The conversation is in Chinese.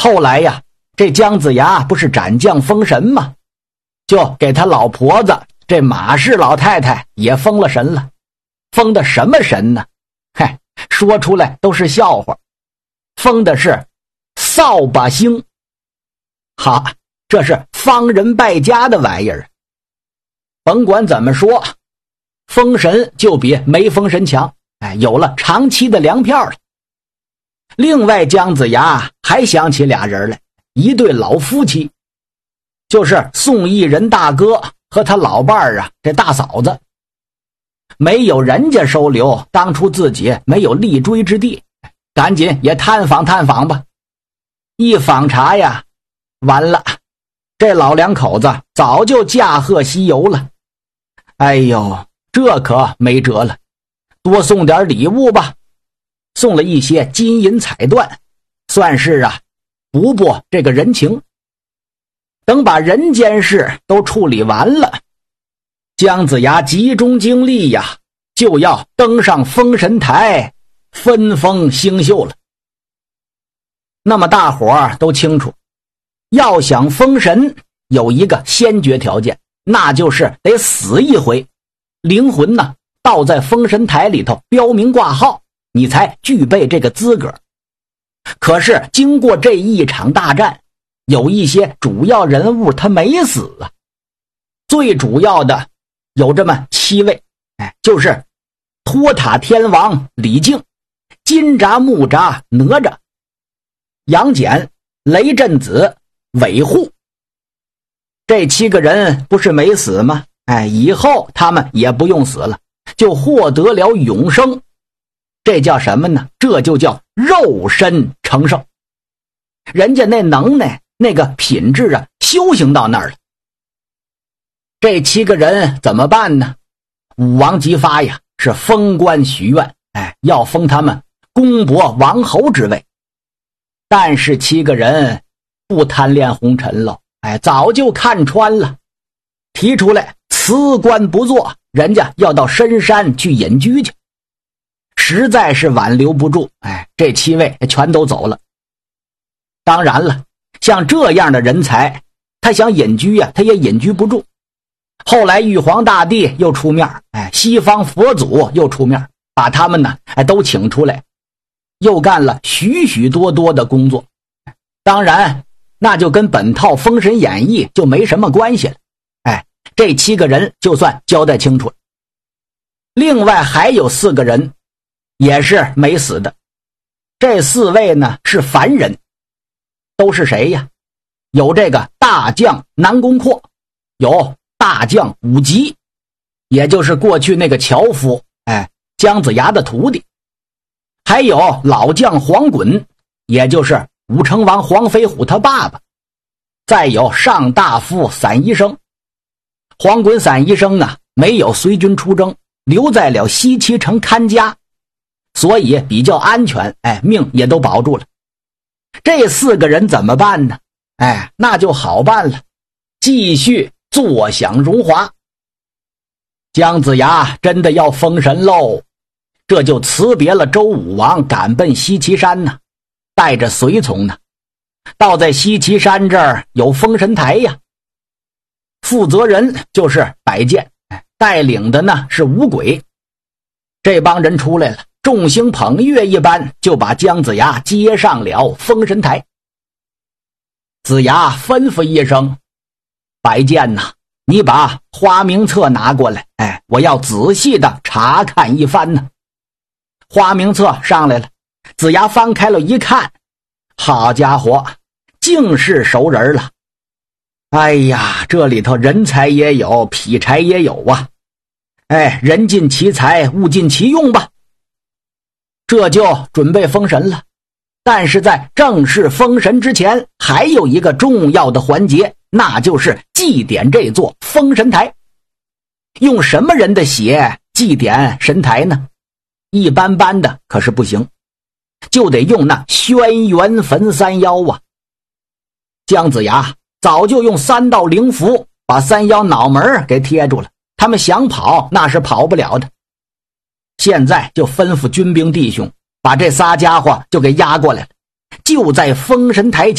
后来呀，这姜子牙不是斩将封神吗？就给他老婆子这马氏老太太也封了神了。封的什么神呢？嗨，说出来都是笑话。封的是扫把星。好，这是方人败家的玩意儿。甭管怎么说，封神就比没封神强，有了长期的粮票了。另外，姜子牙还想起俩人来，一对老夫妻，就是宋义人大哥和他老伴儿这大嫂子。没有人家收留，当初自己没有立锥之地，赶紧也探访探访吧。一访查呀，完了，这老两口子早就驾鹤西游了。哎呦，这可没辙了，多送点礼物吧。送了一些金银彩缎，算是补补这个人情。等把人间事都处理完了，姜子牙集中精力呀，就要登上封神台，分封星宿了。那么大伙儿都清楚，要想封神，有一个先决条件，那就是得死一回，灵魂呢倒在封神台里头标明挂号，你才具备这个资格。可是经过这一场大战，有一些主要人物他没死啊。最主要的有这么7位，就是托塔天王李靖、金吒、木吒、哪吒、杨戬、雷震子、韦护。这7个人不是没死吗？以后他们也不用死了，就获得了永生。这叫什么呢？这就叫肉身成圣。人家那能耐，那个品质修行到那儿了。这7个人怎么办呢？武王姬发呀，是封官许愿，要封他们公伯王侯之位。但是7个人不贪恋红尘了，早就看穿了，提出来辞官不做，人家要到深山去隐居去。实在是挽留不住，这7位全都走了。当然了，像这样的人才，他想隐居他也隐居不住。后来玉皇大帝又出面，西方佛祖又出面，把他们呢都请出来，又干了许许多多的工作。当然，那就跟本套《封神演义》就没什么关系了。这7个人就算交代清楚了。另外还有4个人也是没死的，这4位呢是凡人。都是谁呀？有这个大将南宫阔，有大将武吉，也就是过去那个樵夫，姜子牙的徒弟。还有老将黄衮，也就是武成王黄飞虎他爸爸。再有上大夫散宜生。黄衮、散宜生没有随军出征，留在了西岐城看家，所以比较安全，命也都保住了。这4个人怎么办呢？那就好办了，继续坐享荣华。姜子牙真的要封神喽，这就辞别了周武王，赶奔西岐山呢，带着随从呢。到在西岐山这儿有封神台呀，负责人就是摆剑，带领的呢是五鬼。这帮人出来了，众星捧月一般就把姜子牙接上了封神台。子牙吩咐一声，摆剑呐，你把花名册拿过来，我要仔细的查看一番呢。花名册上来了，子牙翻开了一看，好家伙，竟是熟人了。哎呀，这里头人才也有，劈柴也有啊。人尽其才，物尽其用吧。这就准备封神了。但是在正式封神之前，还有一个重要的环节，那就是祭奠这座封神台。用什么人的血祭奠神台呢？一般般的可是不行，就得用那轩辕焚三妖啊。姜子牙早就用3道灵符把三妖脑门给贴住了，他们想跑那是跑不了的。现在就吩咐军兵弟兄把这仨家伙就给押过来了，就在封神台前